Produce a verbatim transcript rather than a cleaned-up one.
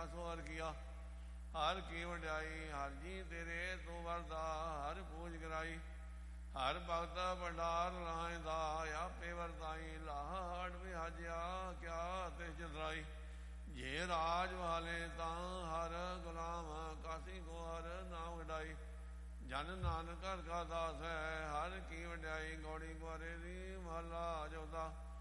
ਕੀਆ ਸੋ ਹਰ ਕੀਆ। ਹਰ ਕੀ ਵਡਿਆਈ ਹਰ ਜੀ ਤੇਰੇ ਤੂੰ ਵਰਦਾ ਹਰ ਪੂਜ ਕਰਾਈ। ਹਰ ਭਗਤ ਭੰਡਾਰ ਲਾਇਦਾ ਆਪੇ ਵਰਤਾਈ। ਲਾਹੜ ਵਿਹਾਜਿਆ ਕਿਆ ਤਿਸ ਚਤਰਾਈ। ਜੇ ਰਾਜ ਵਾਲੇ ਤਾਂ ਹਰ ਗੁਲਾਮ ਕਾਸੀ ਕੋ ਹਰ ਨਾਮ ਵਡਾਈ। ਜਨ ਨਾਨਕ ਘਰ ਕਾ ਦਾਸ ਹੈ ਹਰ ਕੀ ਵਡਿਆਈ। ਗੌੜੀ ਕੁਆਰੇ ਦੀ ਮਹਲਾ ਚੌਥਾ।